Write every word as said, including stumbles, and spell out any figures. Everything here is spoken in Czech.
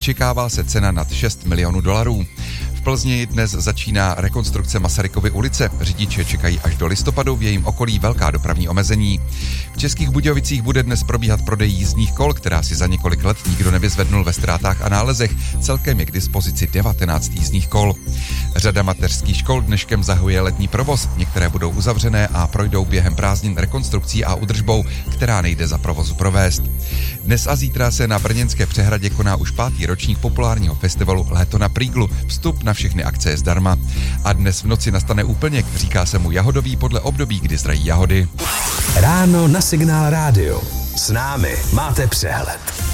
Očekává se cena nad šest milionů dolarů. V Plzni dnes začíná rekonstrukce Masarykovy ulice. Řidiče čekají až do listopadu, v jejím okolí velká dopravní omezení. V Českých Budějovicích bude dnes probíhat prodej jízdních kol, která si za několik let nikdo nevyzvednul ve ztrátách a nálezech. Celkem je k dispozici devatenáct jízdních kol. Řada mateřských škol dneškem zahuje letní provoz. Některé budou uzavřené a projdou během prázdnin rekonstrukcí a údržbou, která nejde za provozu provést. Dnes a zítra se na brněnské přehradě koná už pátý ročník populárního festivalu Léto na Prýglu. Vstup na všechny akce je zdarma. A dnes v noci nastane úplněk, říká se mu jahodový podle období, kdy zrají jahody. Ráno na Signál rádio. S námi máte přehled.